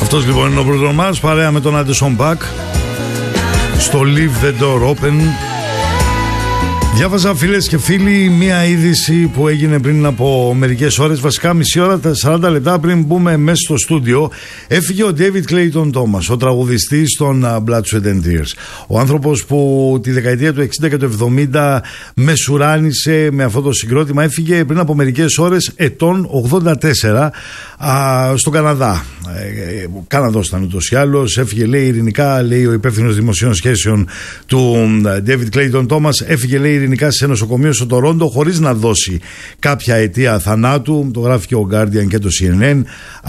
Αυτός λοιπόν είναι ο πρώτος μας, παρέα με τον Anderson .Paak στο Leave the Door Open. Διάβαζα, φίλες και φίλοι, μία είδηση που έγινε πριν από μερικές ώρες, βασικά μισή ώρα, 40 λεπτά πριν μπούμε μέσα στο στούντιο. Έφυγε ο David Clayton Thomas, ο τραγουδιστής των Blood, Sweat and Tears. Ο άνθρωπος που τη δεκαετία του 60 και του 70 μεσουράνησε με αυτό το συγκρότημα. Έφυγε πριν από μερικές ώρες, ετών 84, στον Καναδά. Καναδός ήταν ούτως ή άλλως. Έφυγε, λέει, ειρηνικά, λέει ο υπεύθυνος δημοσίων σχέσεων του David Clayton Thomas. Έφυγε, λέει, ειρηνικά σε νοσοκομείο στο Τορόντο, χωρίς να δώσει κάποια αιτία θανάτου. Το γράφει και ο Guardian και το CNN.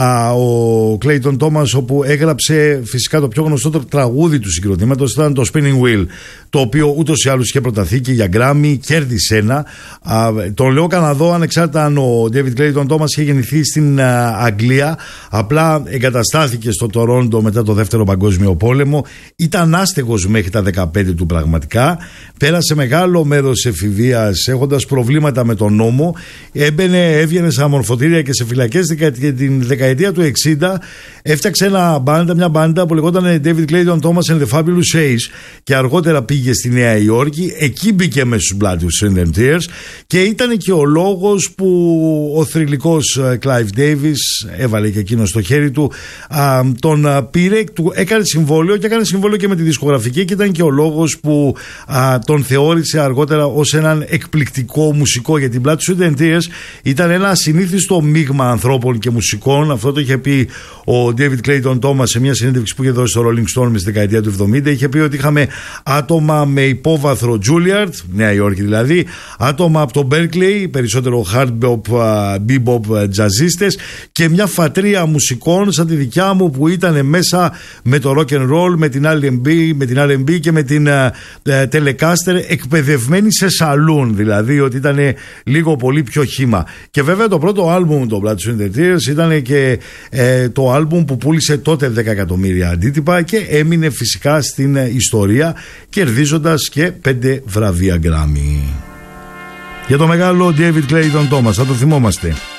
Ο Clayton Thomas, όπου έγραψε φυσικά το πιο γνωστό τραγούδι του συγκροτήματος, ήταν το Spinning Wheel, το οποίο ούτως ή άλλως είχε προταθεί και για Grammy, κέρδισε ένα. Τον λέω Καναδό, ανεξάρτητα αν ο David Clayton Thomas είχε γεννηθεί στην Αγγλία, απλά εγκαταστάθηκε στο Τορόντο μετά το Δεύτερο Παγκόσμιο Πόλεμο. Ήταν άστεγος μέχρι τα 15 του πραγματικά. Πέρασε μεγάλο μέρος της εφηβείας έχοντας προβλήματα με τον νόμο. Έβγαινε σε αμορφωτήρια και σε φυλακές. Και την δεκαετία του 60 έφτιαξε μια μπάντα που λεγόταν David Clayton Thomas and the Fabulous Ace, και αργότερα πήγε στη Νέα Υόρκη. Εκεί μπήκε μέσα στους Blood, Sweat and Tears, και ήταν και ο λόγος που ο θρυλικός Clive Davis έβαλε και εκείνο στο χέρι του, τον πήρε, του έκανε συμβόλαιο, και έκανε συμβόλαιο και με τη δισκογραφική, και ήταν και ο λόγος που τον θεώρησε αργότερα ως έναν εκπληκτικό μουσικό, γιατί Blood, Sweat and Tears ήταν ένα ασυνήθιστο μείγμα ανθρώπων και μουσικών. Αυτό το είχε πει ο David Clayton Thomas σε μια συνέντευξη που είχε δώσει στο Rolling Stone στη δεκαετία του 70. Είχε πει ότι είχαμε άτομα με υπόβαθρο Juilliard, Νέα Υόρκη δηλαδή, άτομα από το Berkeley, περισσότερο hard bop, bebop, τζαζίστες, και μια φατρία μουσικών σαν τη δικιά μου που ήταν μέσα με το rock and roll, με την R&B και με την Telecaster, εκπαιδευμένη σε σαλούν, δηλαδή ότι ήταν λίγο πολύ πιο χύμα. Και βέβαια το πρώτο άλμπουμ, το Blood, Sweat and Tears, ήταν και το άλμπουμ που πούλησε τότε 10 εκατομμύρια αντίτυπα και έμεινε φυσικά στην ιστορία, κερδίζοντας και 5 βραβεία Grammy. Για το μεγάλο David Clayton Thomas, θα το θυμόμαστε.